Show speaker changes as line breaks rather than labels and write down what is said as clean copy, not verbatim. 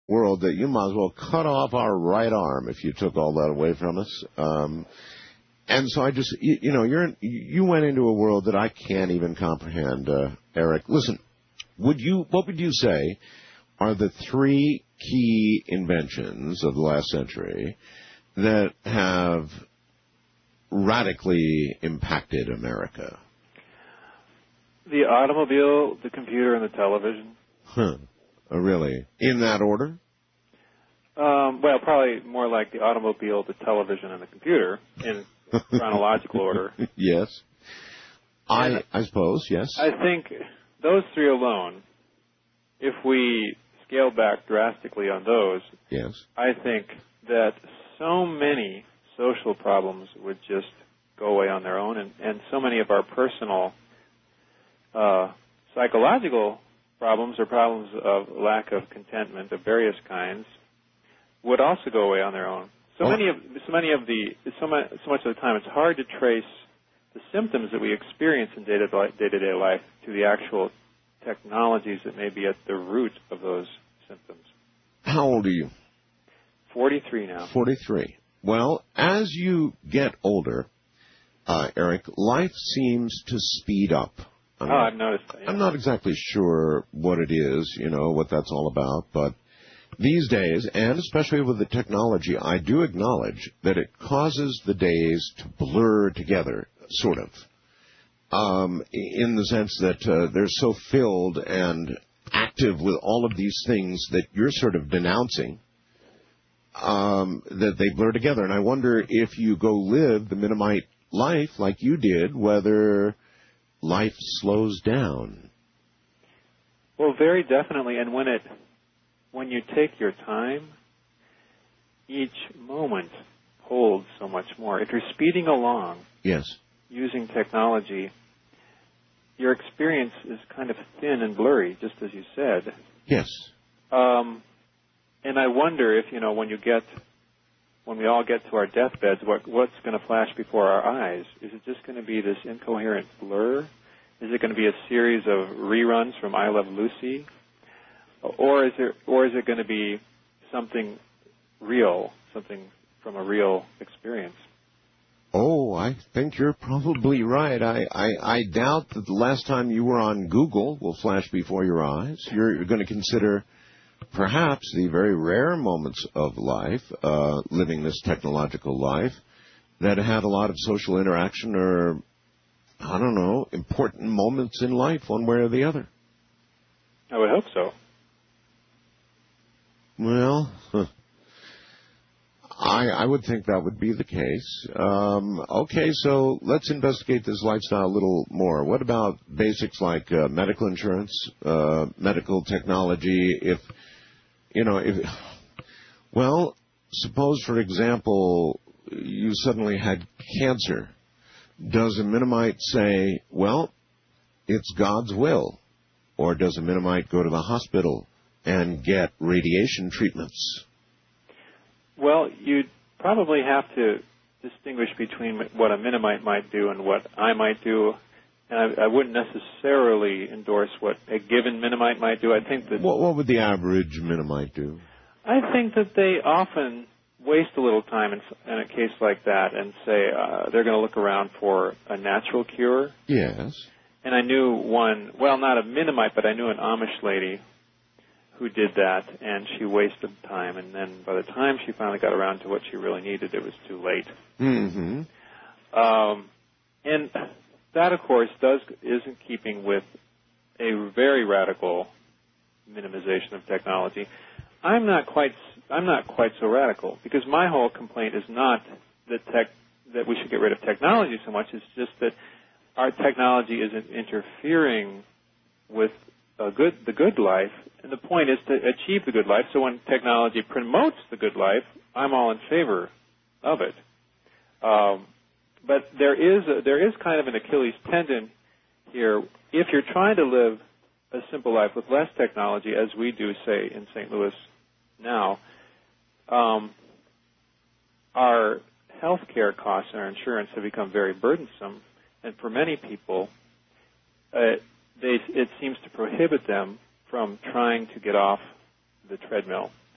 world that you might as well cut off our right arm if you took all that away from us. And so I just, you went into a world that I can't even comprehend, Eric. Listen, what would you say are the three key inventions of the last century that have radically impacted America?
The automobile, the computer, and the television.
Huh. Oh, really? In that order?
Well, probably more like the automobile, the television, and the computer in chronological order.
Yes. I suppose, yes.
I think those three alone, if we scale back drastically on those,
yes, I
think that so many social problems would just go away on their own, and so many of our personal psychological problems or problems of lack of contentment of various kinds would also go away on their own. So much of the time, it's hard to trace the symptoms that we experience in day-to-day life to the actual technologies that may be at the root of those symptoms.
How old are you?
43 now.
43. Well, as you get older, Eric, life seems to speed up.
I've noticed that. Yeah.
I'm not exactly sure what it is, what that's all about, but these days, and especially with the technology, I do acknowledge that it causes the days to blur together, sort of, in the sense that they're so filled and active with all of these things that you're sort of denouncing, that they blur together. And I wonder if you go live the Mennonite life like you did, whether life slows down.
Well, very definitely. And when you take your time, each moment holds so much more. If you're speeding along,
yes,
using technology, your experience is kind of thin and blurry, just as you said.
Yes.
And I wonder if, when we all get to our deathbeds, what's going to flash before our eyes? Is it just going to be this incoherent blur? Is it going to be a series of reruns from I Love Lucy? Or is it going to be something real, something from a real experience?
Oh, I think you're probably right. I doubt that the last time you were on Google will flash before your eyes. You're going to consider perhaps the very rare moments of life, living this technological life, that had a lot of social interaction or, I don't know, important moments in life, one way or the other.
I would hope so.
Well, I would think that would be the case. Okay, so let's investigate this lifestyle a little more. What about basics like medical insurance, medical technology? Well, suppose, for example, you suddenly had cancer. Does a Mennonite say, well, it's God's will? Or does a Mennonite go to the hospital and get radiation treatments?
Well, you'd probably have to distinguish between what a Mennonite might do and what I might do. And I wouldn't necessarily endorse what a given Mennonite might do. I think that...
What would the average Mennonite do?
I think that they often waste a little time in a case like that and say they're going to look around for a natural cure.
Yes.
And I knew one, well, not a Mennonite, but I knew an Amish lady who did that, and she wasted time. And then by the time she finally got around to what she really needed, it was too late.
Mm-hmm.
And that, of course, is in keeping with a very radical minimization of technology. I'm not quite so radical, because my whole complaint is not that we should get rid of technology so much. It's just that our technology isn't interfering with the good life, and the point is to achieve the good life. So when technology promotes the good life, I'm all in favor of it. But there is kind of an Achilles tendon here. If you're trying to live a simple life with less technology, as we do, say, in St. Louis now, our health care costs and our insurance have become very burdensome, and for many people, it seems to prohibit them from trying to get off the treadmill